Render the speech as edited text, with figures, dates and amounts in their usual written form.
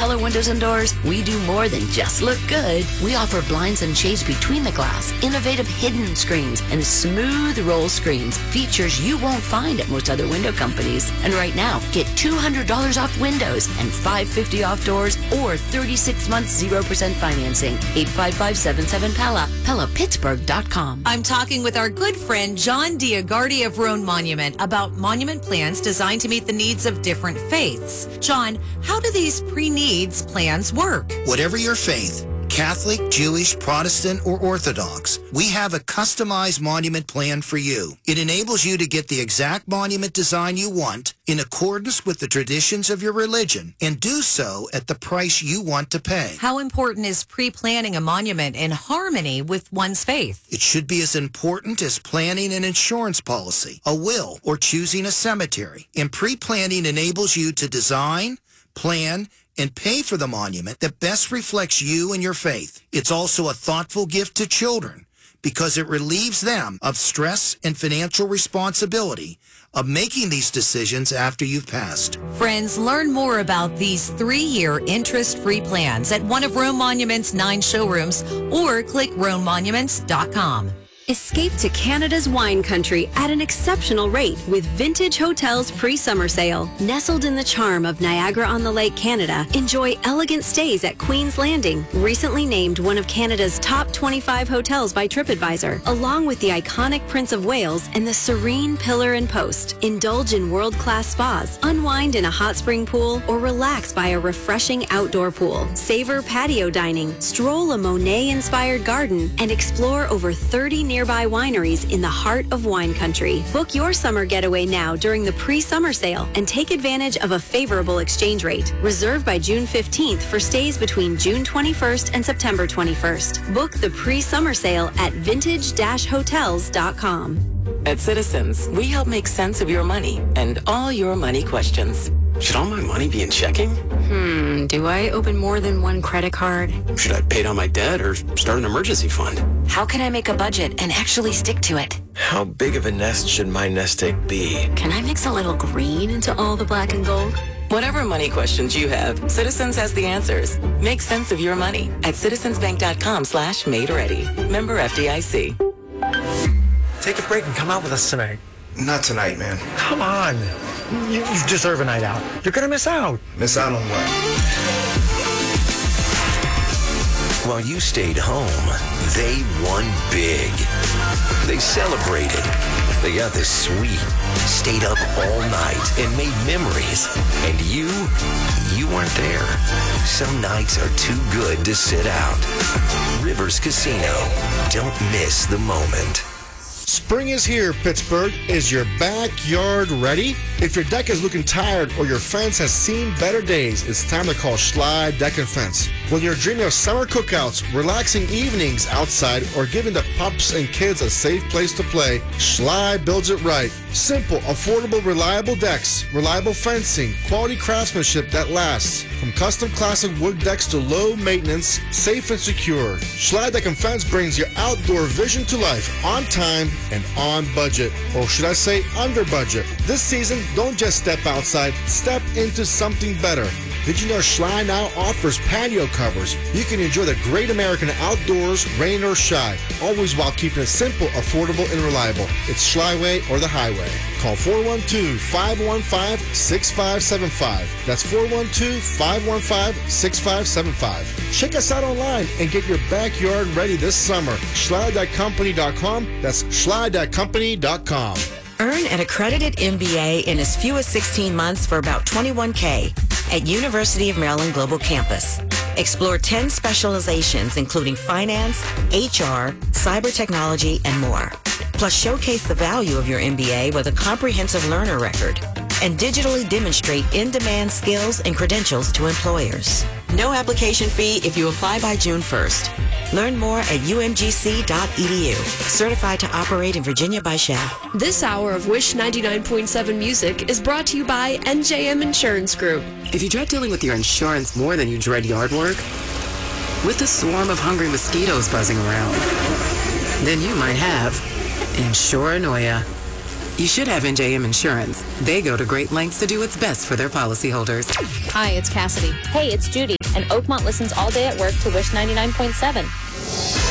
Pella Windows and Doors, we do more than just look good. We offer blinds and shades between the glass, innovative hidden screens, and smooth roll screens, features you won't find at most other window companies. And right now, get $200 off windows and $550 off doors or 36 months 0% financing. 855-77-PELLA, PellaPittsburgh.com. I'm talking with our good friend John Diagardi of Roan Monument about monument plans designed to meet the needs of different faiths. John, how do these pre-needs plans work? Whatever your faith, Catholic, Jewish, Protestant, or Orthodox, we have a customized monument plan for you. It enables you to get the exact monument design you want in accordance with the traditions of your religion and do so at the price you want to pay. How important is pre-planning a monument in harmony with one's faith? It should be as important as planning an insurance policy, a will, or choosing a cemetery. And pre-planning enables you to design, plan, and pay for the monument that best reflects you and your faith. It's also a thoughtful gift to children because it relieves them of stress and financial responsibility of making these decisions after you've passed. Friends, learn more about these 3-year interest-free plans at one of Roan Monument's 9 showrooms or click roanmonuments.com. Escape to Canada's wine country at an exceptional rate with Vintage Hotels pre-summer sale. Nestled in the charm of Niagara-on-the-Lake, Canada, enjoy elegant stays at Queen's Landing, recently named one of Canada's top 25 hotels by TripAdvisor, along with the iconic Prince of Wales and the serene Pillar and Post. Indulge in world-class spas, unwind in a hot spring pool, or relax by a refreshing outdoor pool. Savor patio dining, stroll a Monet-inspired garden, and explore over 30 nearby wineries in the heart of wine country. Book your summer getaway now during the pre-summer sale and take advantage of a favorable exchange rate. Reserve by June 15th for stays between June 21st and September 21st. Book the pre-summer sale at vintage-hotels.com. At Citizens, we help make sense of your money and all your money questions. Should all my money be in checking? Do I open more than one credit card? Should I pay down my debt or start an emergency fund? How can I make a budget and actually stick to it? How big of a nest should my nest egg be? Can I mix a little green into all the black and gold? Whatever money questions you have, Citizens has the answers. Make sense of your money at citizensbank.com/made-ready. Member FDIC. Take a break and come out with us tonight. Not tonight, man. Come on. You deserve a night out. You're going to miss out. Miss out on what? While you stayed home, they won big. They celebrated. They got the suite, stayed up all night, and made memories. And you weren't there. Some nights are too good to sit out. Rivers Casino. Don't miss the moment. Spring is here, Pittsburgh. Is your backyard ready? If your deck is looking tired or your fence has seen better days, it's time to call Schley Deck and Fence. When you're dreaming of summer cookouts, relaxing evenings outside, or giving the pups and kids a safe place to play, Schley builds it right. Simple, affordable, reliable decks, reliable fencing, quality craftsmanship that lasts. From custom classic wood decks to low maintenance, safe and secure, Schley Deck and Fence brings your outdoor vision to life on time and on budget. Or should I say under budget? This season, don't just step outside, step into something better. Did you know Schley now offers patio covers? You can enjoy the great American outdoors, rain or shine, always while keeping it simple, affordable, and reliable. It's Schley Way or the highway. Call 412-515-6575. That's 412-515-6575. Check us out online and get your backyard ready this summer. Schley.company.com. That's Schley.company.com. Earn an accredited MBA in as few as 16 months for about $21K at University of Maryland Global Campus. Explore 10 specializations including finance, HR, cyber technology, and more. Plus, showcase the value of your MBA with a comprehensive learner record and digitally demonstrate in-demand skills and credentials to employers. No application fee if you apply by June 1st. Learn more at umgc.edu. Certified to operate in Virginia by Shell. This hour of Wish 99.7 Music is brought to you by NJM Insurance Group. If you dread dealing with your insurance more than you dread yard work, with a swarm of hungry mosquitoes buzzing around, then you might have Insuranoia. You should have NJM Insurance. They go to great lengths to do what's best for their policyholders. Hi, it's Cassidy. Hey, it's Judy, and Oakmont listens all day at work to Wish 99.7.